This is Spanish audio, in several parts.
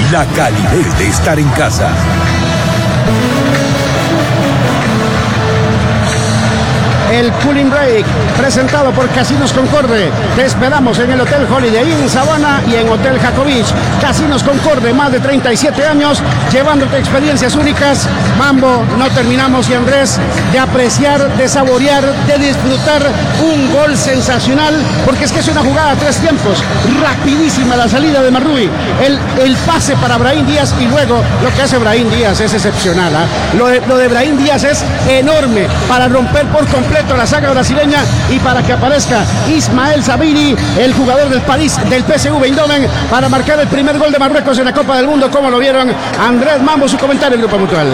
la calidez de estar en casa. El Cooling Break, presentado por Casinos Concorde. Te esperamos en el Hotel Holiday Inn Sabana y en Hotel Jacobich. Casinos Concorde, más de 37 años, llevándote experiencias únicas. Mambo, no terminamos, y Andrés, de apreciar, de saborear, de disfrutar un gol sensacional, porque es que es una jugada a 3 tiempos, rapidísima la salida de Marruy, el pase para Brahim Díaz, y luego lo que hace Brahim Díaz es excepcional, ¿eh? Lo de Brahim Díaz es enorme, para romper por completo la saga brasileña y para que aparezca Ismael Sabiri, el jugador del París, del PSV Eindhoven, para marcar el primer gol de Marruecos en la Copa del Mundo. ¿Cómo lo vieron? Andrés Mambo, su comentario en Grupo Mutual.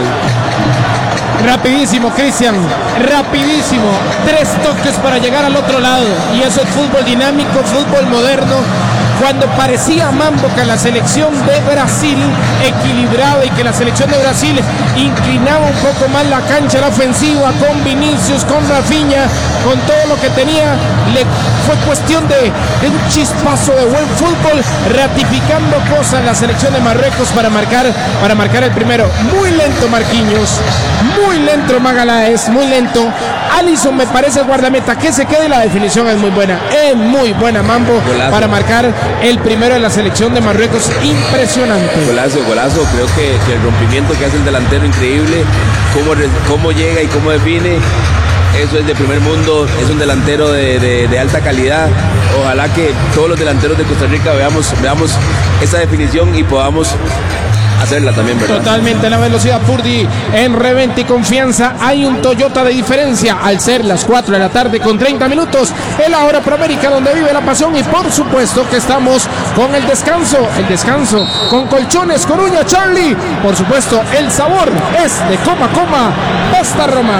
Rapidísimo, Cristian, rapidísimo, 3 toques para llegar al otro lado, y eso es fútbol dinámico, fútbol moderno. Cuando parecía, Mambo, que la selección de Brasil equilibraba y que la selección de Brasil inclinaba un poco más la cancha, la ofensiva, con Vinicius, con Rafinha, con todo lo que tenía, le fue cuestión de un chispazo de buen fútbol, ratificando cosas la selección de Marruecos para marcar el primero. Muy lento Marquinhos, muy lento Magaláes, muy lento. Alisson me parece el guardameta que se quede, y la definición es muy buena, Mambo, para marcar el primero de la selección de Marruecos. Impresionante. Golazo, creo que el rompimiento que hace el delantero, increíble, cómo llega y cómo define. Eso es de primer mundo, es un delantero de alta calidad. Ojalá que todos los delanteros de Costa Rica veamos esa definición y podamos hacerla también, ¿verdad? Totalmente, la velocidad Purdy en reventa y confianza. Hay un Toyota de diferencia al ser las 4 de la tarde con 30 minutos. Es la hora Pro América, donde vive la pasión, y por supuesto que estamos con el descanso con Colchones Coruña, Charlie. Por supuesto, el sabor es de Coma Pasta Roma.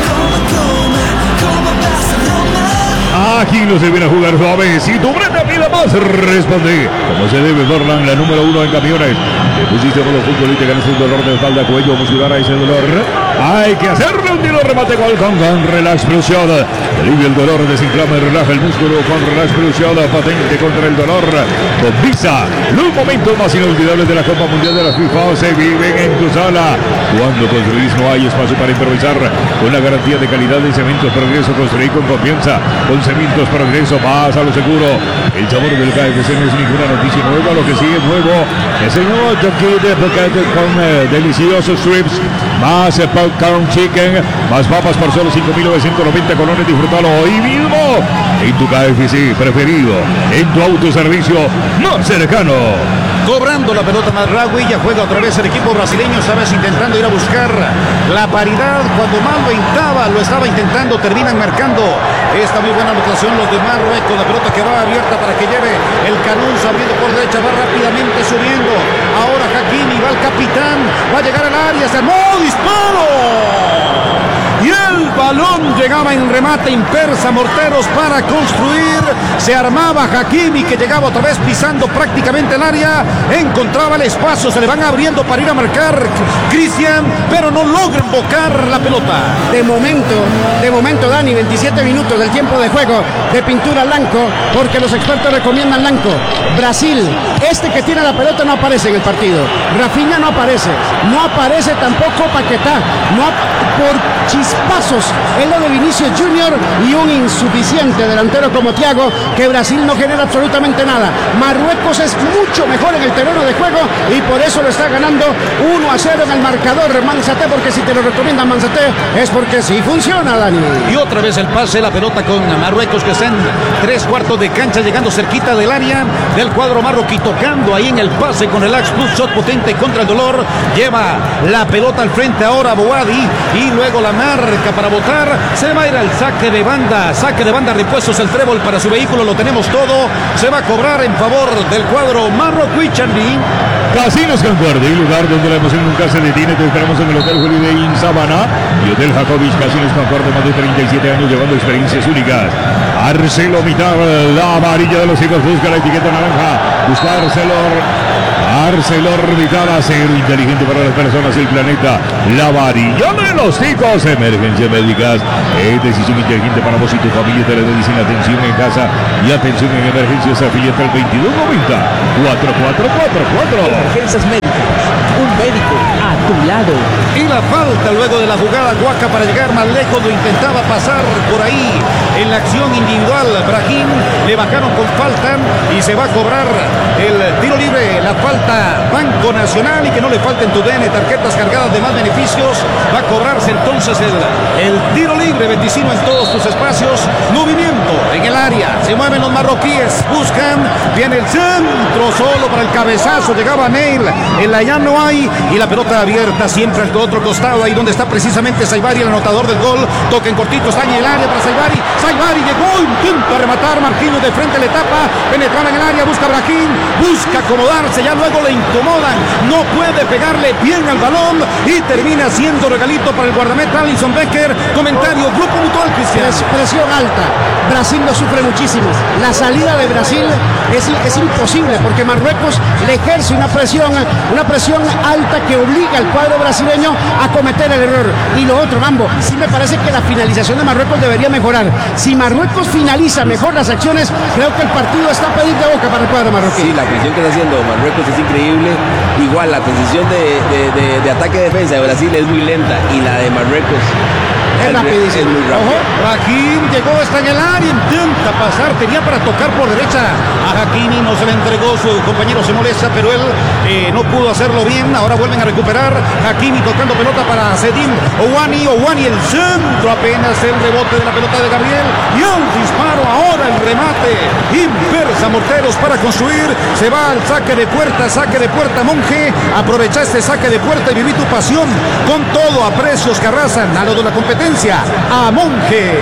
Aquí no se viene a jugar suavecito. Brenda pila más, responde como se debe. Dorlan, la número 1 en camiones. Te pusiste por los fútbol y te ganas un dolor de espalda, cuello muscular a ese dolor. Hay que hacerle un tiro, remate gol con Relax Plus Shot. Alivia el dolor, desinflama y relaja el músculo con Relax Plus Shot, patente contra el dolor. Con Visa, los momentos más inolvidables de la Copa Mundial de la FIFA se viven en tu sala. Cuando construís no hay espacio para improvisar. Con la garantía de calidad de Cementos Progreso, construir con confianza. Con Cementos Progreso, vas a lo seguro. El sabor del KFC no es ninguna noticia nueva, lo que sigue nuevo es el nuevo Jockey de Pocket con deliciosos strips, más popcorn chicken, más papas por solo 5.990 colones. Disfrútalo hoy mismo en tu KFC preferido, en tu autoservicio más cercano. Cobrando la pelota Marruecos, ya juega otra vez el equipo brasileño, esta vez intentando ir a buscar la paridad. Cuando más lo estaba intentando, terminan marcando esta muy buena anotación los de Marruecos. La pelota que va abierta para que lleve el Canuso, abriendo por derecha, va rápidamente subiendo. Ahora Hakimi, va el capitán, va a llegar al área, se armó, disparo. Y el balón llegaba en remate impersa, morteros para construir. Se armaba Hakimi, que llegaba otra vez pisando prácticamente el área. Encontraba el espacio, se le van abriendo para ir a marcar Cristian, pero no logra embocar la pelota. De momento, Dani, 27 minutos del tiempo de juego de pintura Lanco, porque los expertos recomiendan Lanco. Brasil, que tiene la pelota no aparece en el partido. Rafinha no aparece tampoco Paquetá, por chispazos en lo de Vinicius Junior, y un insuficiente delantero como Thiago, que Brasil no genera absolutamente nada. Marruecos es mucho mejor en el terreno de juego y por eso lo está ganando 1-0 en el marcador Manzate, porque si te lo recomiendan Manzate es porque sí funciona, Dani. Y otra vez el pase, la pelota con Marruecos, que está en 3/4 de cancha, llegando cerquita del área del cuadro marroquí, tocando ahí en el pase con el Axe Plus Shot potente contra el dolor. Lleva la pelota al frente ahora Boadi, y luego la marca para botar. Se va a ir al saque de banda, repuestos el trébol para su vehículo, lo tenemos todo. Se va a cobrar en favor del cuadro marroquí, Charlie. Casinos Concorde, un lugar donde la emoción nunca se detiene. Te esperamos en el Hotel Holiday Inn Sabana y Hotel Jacobich. Casinos Concorde, más de 37 años llevando experiencias únicas. ArcelorMittal, la amarilla de los hijos, busca la etiqueta naranja. Busca ArcelorMittal, acero inteligente para las personas y el planeta. La varilla de los ticos. Emergencias médicas. Decisión inteligente para vos y tu familia. Telemedicina, atención en casa y atención en emergencias. Afiliate al 2290 4444. Emergencias médicas. Un médico a tu lado. Y la falta luego de la jugada Guaca para llegar más lejos, lo intentaba pasar por ahí en la acción individual. Brahim le bajaron con falta y se va a cobrar el tiro libre. La falta Banco Nacional, y que no le falten tu DN, tarjetas cargadas de más beneficios. Va a cobrarse entonces el tiro libre. Beticino en todos tus espacios. Movimiento en el área. Se mueven los marroquíes. Buscan. Viene el centro solo para el cabezazo. Llegaba Neil. En la ya no hay. Y la pelota abierta siempre al otro costado. Ahí donde está precisamente Saibari, el anotador del gol. Toca en cortito. Está en el área para Saibari. Saibari llegó. Intenta rematar. Marquinhos de frente le tapa. Penetraba en el área. Busca Brahim. Busca acomodarse. Ya luego le incomodan. No puede pegarle bien al balón. Y termina siendo regalito para el guardameta Alisson Becker. Comentario. Grupo Mutual, Cristian. Presión alta. Brasil lo sufre muchísimo. La salida de Brasil es imposible porque Marruecos le ejerce una presión alta que obliga al cuadro brasileño a cometer el error. Y lo otro, Mambo, sí me parece que la finalización de Marruecos debería mejorar. Si Marruecos finaliza mejor las acciones, creo que el partido está a pedir de boca para el cuadro marroquí. Sí, la presión que está haciendo Marruecos es increíble. Igual la transición de ataque-defensa de Brasil es muy lenta y la de Marruecos es rapidísimo. Es muy rápido. Brahim llegó, está en el área, intenta pasar, tenía para tocar por derecha a Hakimi, no se le entregó, su compañero se molesta, pero él no pudo hacerlo bien. Ahora vuelven a recuperar. Hakimi tocando pelota para Sedim Owani el centro, apenas el rebote de la pelota de Gabriel y el disparo, ahora el remate. Inversa Morteros para construir, se va al saque de puerta Monje. Aprovecha este saque de puerta y viví tu pasión con todo, a precios que arrasan a lo de la competencia. A Monje.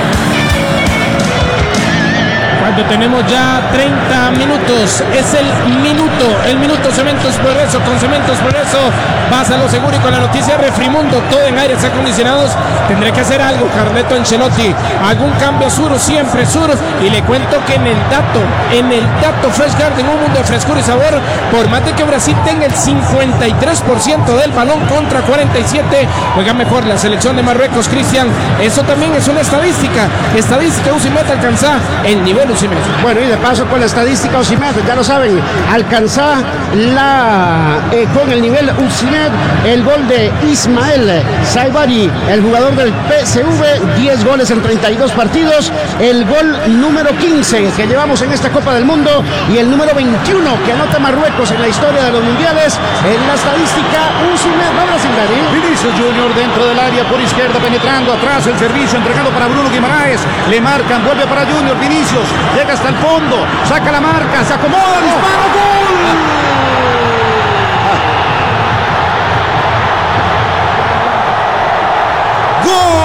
Cuando tenemos ya 30 minutos, es el minuto Cementos Progreso. Con Cementos Progreso vas a lo seguro y con la noticia Refrimundo, todo en aires acondicionados. Tendré que hacer algo, Carleto Ancelotti, algún cambio Sur, siempre Sur. Y le cuento que en el dato Fresh Garden, un mundo de frescura y sabor, por más de que Brasil tenga el 53% del balón contra 47, juega mejor la selección de Marruecos, Cristian. Eso también es una estadística Usimet alcanza el nivel Usimet. Bueno, y de paso con la estadística Usimet, ya lo saben, alcanza con el nivel Usimet el gol de Ismael Saibari, el jugador del PSV, 10 goles en 32 partidos, el gol número 15 que llevamos en esta Copa del Mundo y el número 21 que anota Marruecos en la historia de los mundiales. En la estadística Usimet, no Brasil, Dani. Vinicius Junior dentro del área por izquierda, penetrando atrás, el servicio entregado para Bruno Guimaraes, le marcan, vuelve para Junior, Vinicius llega hasta el fondo, saca la marca, se acomoda, dispara, gol.